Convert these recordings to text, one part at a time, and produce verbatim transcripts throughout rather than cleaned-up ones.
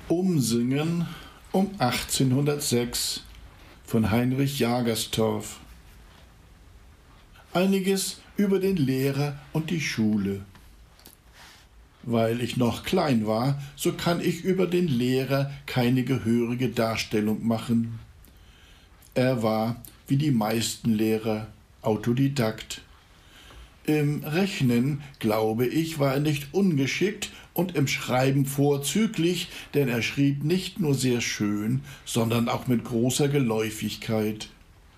Umsingen um achtzehnhundertsechs von Heinrich Jagerstorff. Einiges über den Lehrer und die Schule. Weil ich noch klein war, so kann ich über den Lehrer keine gehörige Darstellung machen. Er war, wie die meisten Lehrer, Autodidakt. Im Rechnen, glaube ich, war er nicht ungeschickt und im Schreiben vorzüglich, denn er schrieb nicht nur sehr schön, sondern auch mit großer Geläufigkeit.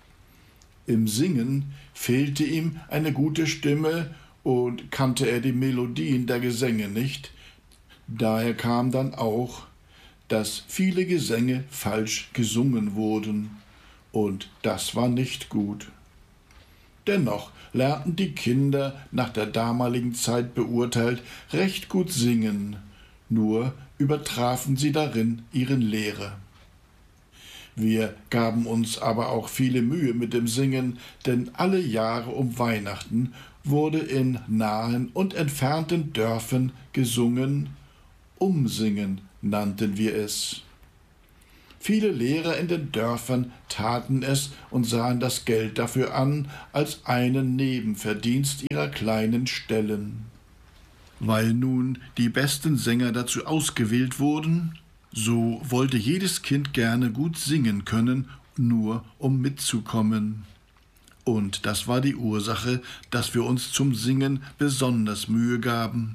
Im Singen fehlte ihm eine gute Stimme und kannte er die Melodien der Gesänge nicht. Daher kam dann auch, dass viele Gesänge falsch gesungen wurden, und das war nicht gut. Dennoch lernten die Kinder, nach der damaligen Zeit beurteilt, recht gut singen, nur übertrafen sie darin ihren Lehrer. Wir gaben uns aber auch viele Mühe mit dem Singen, denn alle Jahre um Weihnachten wurde in nahen und entfernten Dörfern gesungen, Umsingen nannten wir es. Viele Lehrer in den Dörfern taten es und sahen das Geld dafür an als einen Nebenverdienst ihrer kleinen Stellen. Weil nun die besten Sänger dazu ausgewählt wurden, so wollte jedes Kind gerne gut singen können, nur um mitzukommen. Und das war die Ursache, dass wir uns zum Singen besonders Mühe gaben.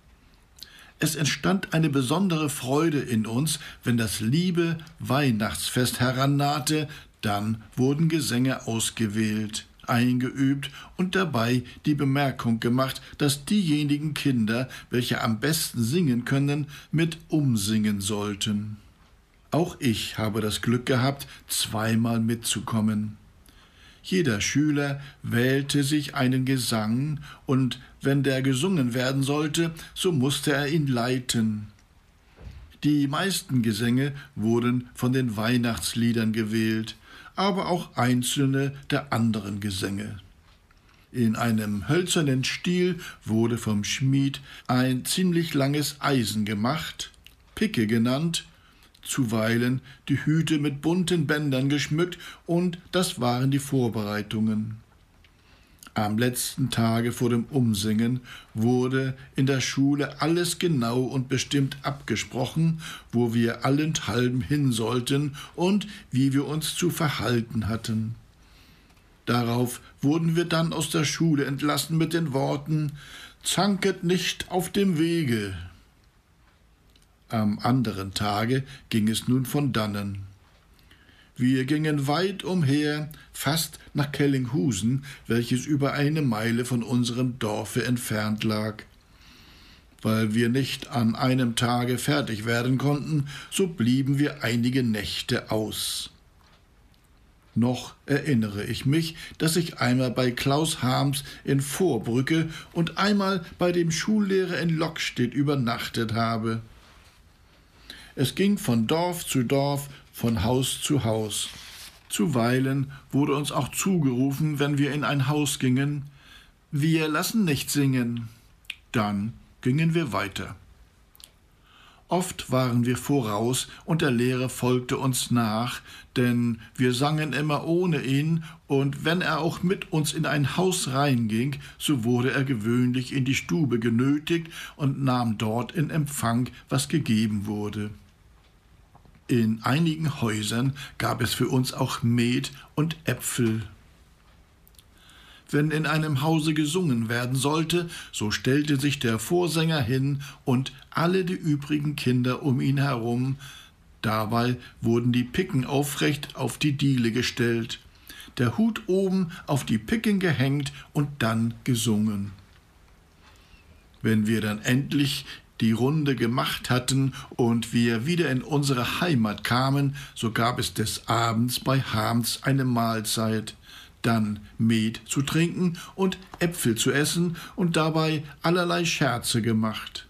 Es entstand eine besondere Freude in uns, wenn das liebe Weihnachtsfest herannahte, dann wurden Gesänge ausgewählt, eingeübt und dabei die Bemerkung gemacht, dass diejenigen Kinder, welche am besten singen können, mit umsingen sollten. Auch ich habe das Glück gehabt, zweimal mitzukommen. Jeder Schüler wählte sich einen Gesang, und wenn der gesungen werden sollte, so musste er ihn leiten. Die meisten Gesänge wurden von den Weihnachtsliedern gewählt, aber auch einzelne der anderen Gesänge. In einem hölzernen Stiel wurde vom Schmied ein ziemlich langes Eisen gemacht, Picke genannt, zuweilen die Hüte mit bunten Bändern geschmückt, und das waren die Vorbereitungen. Am letzten Tage vor dem Umsingen wurde in der Schule alles genau und bestimmt abgesprochen, wo wir allenthalben hin sollten und wie wir uns zu verhalten hatten. Darauf wurden wir dann aus der Schule entlassen mit den Worten: »Zanket nicht auf dem Wege.« Am anderen Tage ging es nun von dannen. Wir gingen weit umher, fast nach Kellinghusen, welches über eine Meile von unserem Dorfe entfernt lag. Weil wir nicht an einem Tage fertig werden konnten, so blieben wir einige Nächte aus. Noch erinnere ich mich, dass ich einmal bei Klaus Harms in Vorbrücke und einmal bei dem Schullehrer in Lockstedt übernachtet habe. Es ging von Dorf zu Dorf, von Haus zu Haus. Zuweilen wurde uns auch zugerufen, wenn wir in ein Haus gingen: »Wir lassen nicht singen.« Dann gingen wir weiter. Oft waren wir voraus und der Lehrer folgte uns nach, denn wir sangen immer ohne ihn, und wenn er auch mit uns in ein Haus reinging, so wurde er gewöhnlich in die Stube genötigt und nahm dort in Empfang, was gegeben wurde. In einigen Häusern gab es für uns auch Met und Äpfel. Wenn in einem Hause gesungen werden sollte, so stellte sich der Vorsänger hin und alle die übrigen Kinder um ihn herum. Dabei wurden die Picken aufrecht auf die Diele gestellt, der Hut oben auf die Picken gehängt und dann gesungen. Wenn wir dann endlich die Runde gemacht hatten und wir wieder in unsere Heimat kamen, so gab es des Abends bei Harms eine Mahlzeit, dann Met zu trinken und Äpfel zu essen und dabei allerlei Scherze gemacht.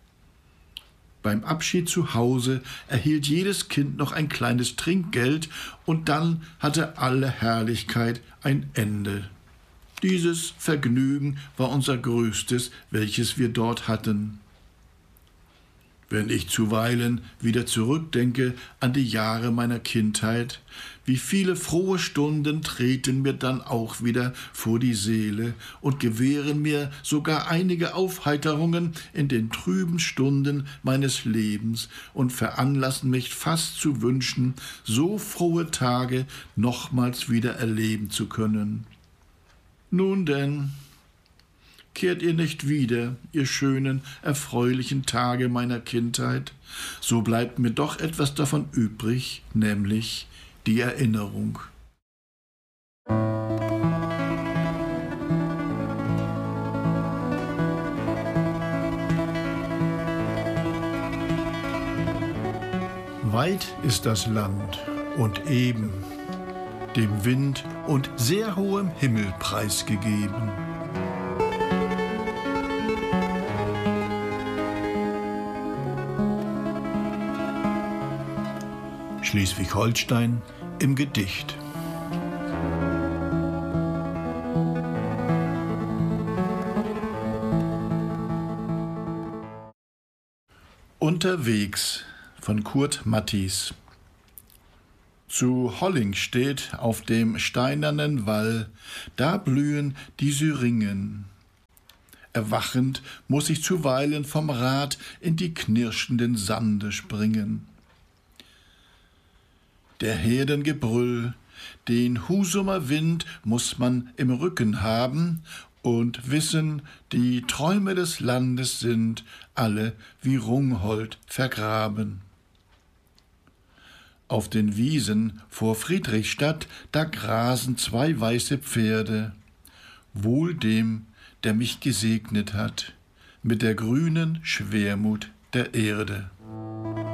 Beim Abschied zu Hause erhielt jedes Kind noch ein kleines Trinkgeld, und dann hatte alle Herrlichkeit ein Ende. Dieses Vergnügen war unser größtes, welches wir dort hatten. Wenn ich zuweilen wieder zurückdenke an die Jahre meiner Kindheit, wie viele frohe Stunden treten mir dann auch wieder vor die Seele und gewähren mir sogar einige Aufheiterungen in den trüben Stunden meines Lebens und veranlassen mich fast zu wünschen, so frohe Tage nochmals wieder erleben zu können. Nun denn, kehrt ihr nicht wieder, ihr schönen, erfreulichen Tage meiner Kindheit, so bleibt mir doch etwas davon übrig, nämlich die Erinnerung. Weit ist das Land und eben dem Wind und sehr hohem Himmel preisgegeben. Schleswig-Holstein im Gedicht. Unterwegs von Kurt Matthys. Zu Hollingstedt auf dem steinernen Wall, da blühen die Syringen. Erwachend muß ich zuweilen vom Rad in die knirschenden Sande springen. Der Herdengebrüll, den Husumer Wind muß man im Rücken haben und wissen, die Träume des Landes sind alle wie Rungholt vergraben. Auf den Wiesen vor Friedrichstadt, da grasen zwei weiße Pferde, wohl dem, der mich gesegnet hat, mit der grünen Schwermut der Erde.